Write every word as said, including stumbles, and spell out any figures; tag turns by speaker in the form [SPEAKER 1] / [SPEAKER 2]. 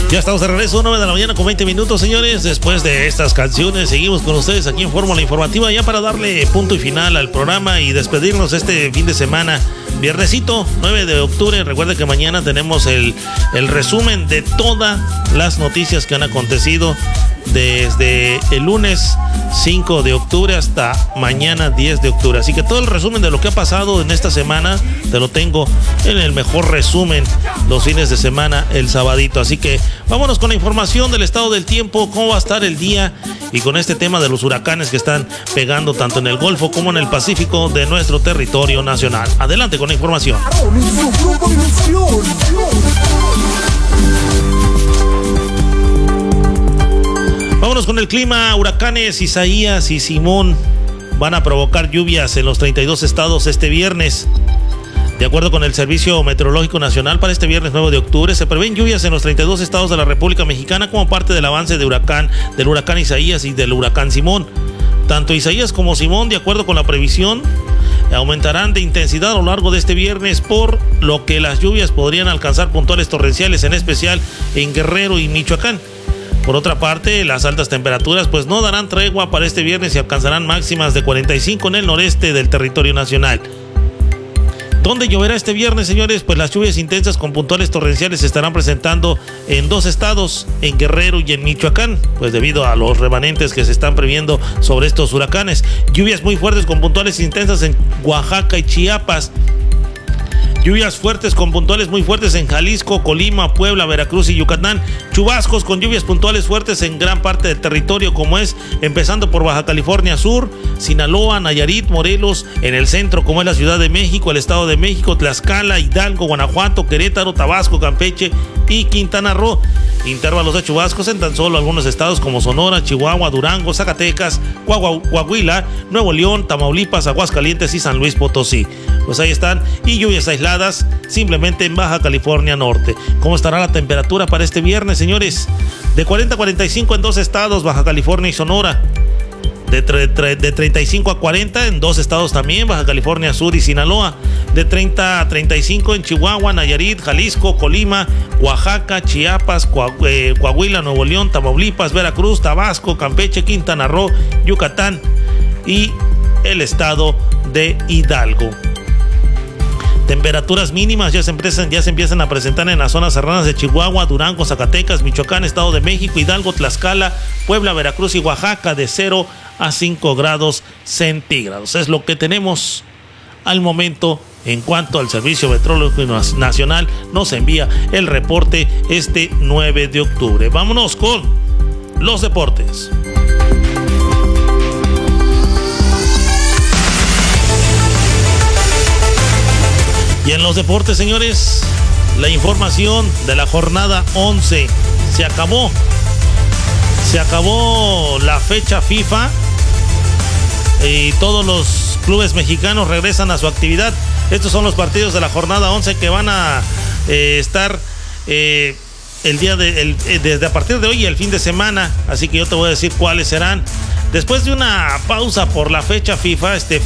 [SPEAKER 1] Ya estamos de regreso, nueve de la mañana con veinte minutos, señores. Después de estas canciones, seguimos con ustedes aquí en Fórmula Informativa, ya para darle punto y final al programa y despedirnos este fin de semana. Viernesito, nueve de octubre. Recuerden que mañana tenemos el, el resumen de todas las noticias que han acontecido desde el lunes cinco de octubre hasta mañana diez de octubre. Así que todo el resumen de lo que ha pasado en esta semana te lo tengo en el mejor resumen los fines de semana, el sabadito. Así que vámonos con la información del estado del tiempo, cómo va a estar el día y con este tema de los huracanes que están pegando tanto en el Golfo como en el Pacífico de nuestro territorio nacional. Adelante con la información. Vámonos con el clima. Huracanes Isaías y Simón van a provocar lluvias en los treinta y dos estados este viernes. De acuerdo con el Servicio Meteorológico Nacional, para este viernes nueve de octubre se prevén lluvias en los treinta y dos estados de la República Mexicana como parte del avance de huracán, del huracán Isaías y del huracán Simón. Tanto Isaías como Simón, de acuerdo con la previsión, aumentarán de intensidad a lo largo de este viernes, por lo que las lluvias podrían alcanzar puntuales torrenciales, en especial en Guerrero y Michoacán. Por otra parte, las altas temperaturas pues no darán tregua para este viernes y alcanzarán máximas de cuarenta y cinco en el noreste del territorio nacional. ¿Dónde lloverá este viernes, señores? Pues las lluvias intensas con puntuales torrenciales se estarán presentando en dos estados, en Guerrero y en Michoacán, pues debido a los remanentes que se están previendo sobre estos huracanes. Lluvias muy fuertes con puntuales intensas en Oaxaca y Chiapas. Lluvias fuertes con puntuales muy fuertes en Jalisco, Colima, Puebla, Veracruz y Yucatán. Chubascos con lluvias puntuales fuertes en gran parte del territorio, como es empezando por Baja California Sur, Sinaloa, Nayarit, Morelos, en el centro como es la Ciudad de México, el Estado de México, Tlaxcala, Hidalgo, Guanajuato, Querétaro, Tabasco, Campeche y Quintana Roo. Intervalos de chubascos en tan solo algunos estados como Sonora, Chihuahua, Durango, Zacatecas, Coahuila, Nuevo León, Tamaulipas, Aguascalientes y San Luis Potosí. Pues ahí están, y lluvias aisladas simplemente en Baja California Norte. ¿Cómo estará la temperatura para este viernes, señores? De cuarenta a cuarenta y cinco en dos estados, Baja California y Sonora. De, tre- tre- de treinta y cinco a cuarenta en dos estados también, Baja California Sur y Sinaloa. De treinta a treinta y cinco en Chihuahua, Nayarit, Jalisco, Colima, Oaxaca, Chiapas, Coa- eh, Coahuila, Nuevo León, Tamaulipas, Veracruz, Tabasco, Campeche, Quintana Roo, Yucatán y el estado de Hidalgo. Temperaturas mínimas ya se, empiezan, ya se empiezan a presentar en las zonas serranas de Chihuahua, Durango, Zacatecas, Michoacán, Estado de México, Hidalgo, Tlaxcala, Puebla, Veracruz y Oaxaca, de cero a cinco grados centígrados. Es lo que tenemos al momento en cuanto al Servicio Meteorológico Nacional nos envía el reporte este nueve de octubre. Vámonos con los deportes. Y en los deportes, señores, la información de la jornada once. Se acabó. Se acabó la fecha FIFA y todos los clubes mexicanos regresan a su actividad. Estos son los partidos de la jornada once que van a eh, estar eh, el día de, el, eh, desde a partir de hoy y el fin de semana. Así que yo te voy a decir cuáles serán. Después de una pausa por la fecha FIFA, este